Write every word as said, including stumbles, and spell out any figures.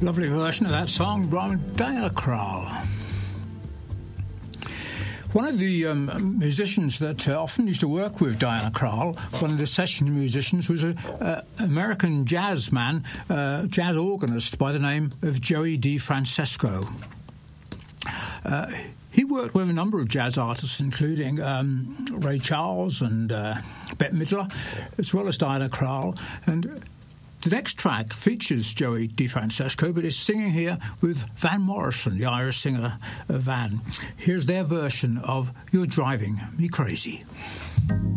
Lovely version of that song from Diana Krall. One of the um, musicians that uh, often used to work with Diana Krall, one of the session musicians, was an uh, American jazz man, uh, jazz organist by the name of Joey DeFrancesco. Uh, he worked with a number of jazz artists, including um, Ray Charles and uh, Bette Midler, as well as Diana Krall. And the next track features Joey DeFrancesco, but is singing here with Van Morrison, the Irish singer uh, Van. Here's their version of You're Driving Me Crazy.